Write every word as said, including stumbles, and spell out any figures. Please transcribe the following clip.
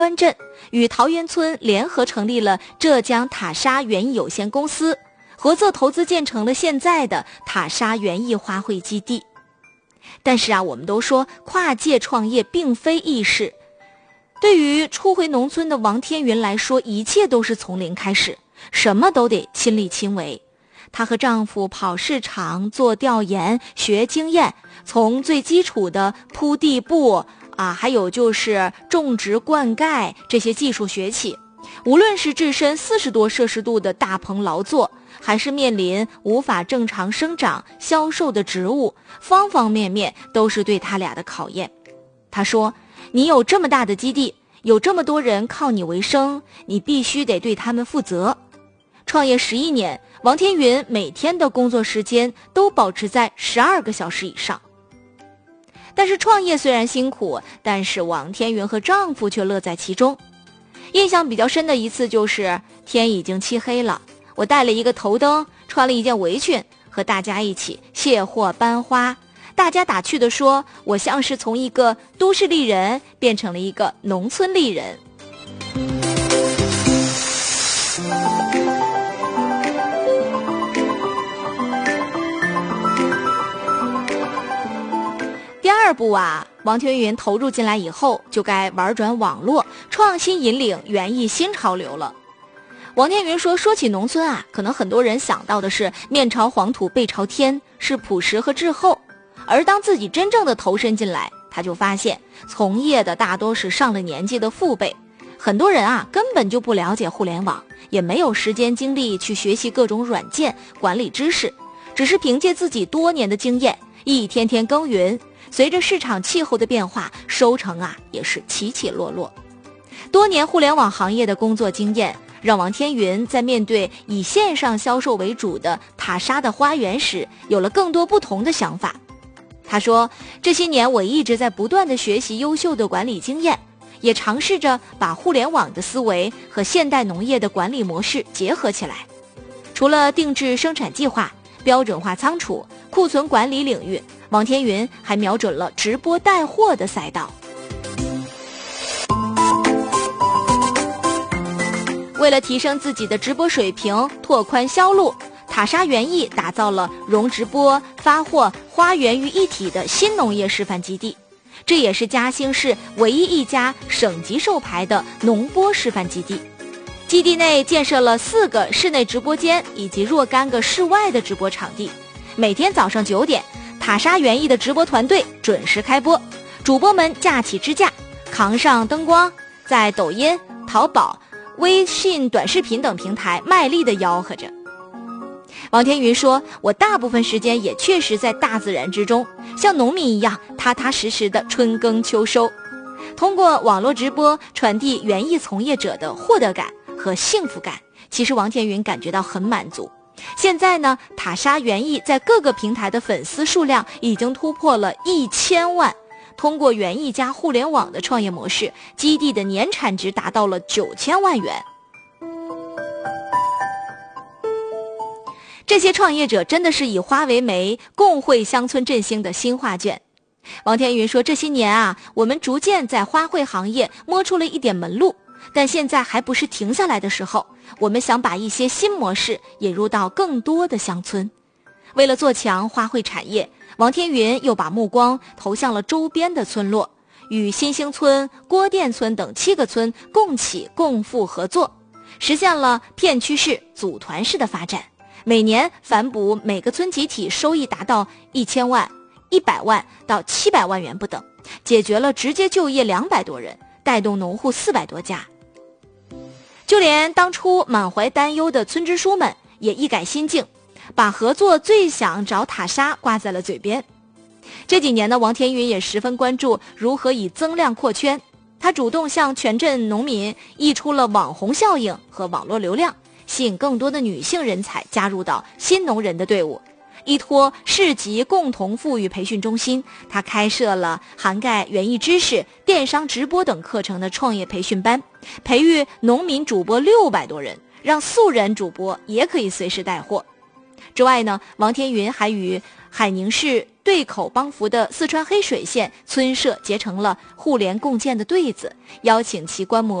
湾镇与桃源村联合成立了浙江塔莎园艺有限公司，合作投资建成了现在的塔莎园艺花卉基地。但是啊，我们都说跨界创业并非易事，对于初回农村的王天云来说，一切都是从零开始，什么都得亲力亲为。她和丈夫跑市场、做调研、学经验，从最基础的铺地布啊，还有就是种植灌溉这些技术学起。无论是置身四十多摄氏度的大棚劳作，还是面临无法正常生长销售的植物，方方面面都是对他俩的考验。他说，你有这么大的基地，有这么多人靠你为生，你必须得对他们负责。创业十一年，王天云每天的工作时间都保持在十二个小时以上。但是创业虽然辛苦，但是王天云和丈夫却乐在其中。印象比较深的一次就是天已经漆黑了，我带了一个头灯，穿了一件围裙，和大家一起卸货搬花。大家打趣地说，我像是从一个都市丽人变成了一个农村丽人。第二步啊，王天云投入进来以后，就该玩转网络，创新引领园艺新潮流了。王天云说，说起农村啊，可能很多人想到的是面朝黄土背朝天，是朴实和滞后。而当自己真正的投身进来，他就发现从业的大多是上了年纪的父辈，很多人啊根本就不了解互联网，也没有时间精力去学习各种软件管理知识，只是凭借自己多年的经验，一天天耕耘。随着市场气候的变化，收成啊也是起起落落。多年互联网行业的工作经验，让王天云在面对以线上销售为主的塔莎的花园时，有了更多不同的想法。他说，这些年我一直在不断地学习优秀的管理经验，也尝试着把互联网的思维和现代农业的管理模式结合起来。除了定制生产计划、标准化仓储、库存管理领域，王天云还瞄准了直播带货的赛道。为了提升自己的直播水平，拓宽销路，塔莎园艺打造了融直播、发货、花园于一体的新农业示范基地。这也是嘉兴市唯一一家省级授牌的农播示范基地。基地内建设了四个室内直播间以及若干个室外的直播场地。每天早上九点，塔莎园艺的直播团队准时开播，主播们架起支架，扛上灯光，在抖音、淘宝、微信短视频等平台卖力地吆喝着。王天云说，我大部分时间也确实在大自然之中，像农民一样踏踏实实的春耕秋收。通过网络直播传递园艺从业者的获得感和幸福感，其实王天云感觉到很满足。现在呢，塔莎园艺在各个平台的粉丝数量已经突破了一千万。通过园艺加互联网的创业模式，基地的年产值达到了九千万元。这些创业者真的是以花为媒，共绘乡村振兴的新画卷。王天云说，这些年啊，我们逐渐在花卉行业摸出了一点门路，但现在还不是停下来的时候，我们想把一些新模式引入到更多的乡村。为了做强花卉产业，王天云又把目光投向了周边的村落，与新兴村、郭店村等七个村共起共富合作，实现了片区式、组团式的发展。每年反哺每个村集体收益达到一千万、一百万到七百万元不等，解决了直接就业两百多人，带动农户四百多家。就连当初满怀担忧的村支书们也一改心境，把合作最想找塔莎挂在了嘴边。这几年呢，王天云也十分关注如何以增量扩圈，他主动向全镇农民溢出了网红效应和网络流量，吸引更多的女性人才加入到新农人的队伍。依托市级共同富裕培训中心，他开设了涵盖园艺知识、电商直播等课程的创业培训班，培育农民主播六百多人，让素人主播也可以随时带货。 之外呢，王天云还与海宁市对口帮扶的四川黑水县村社结成了互联共建的对子，邀请其观摩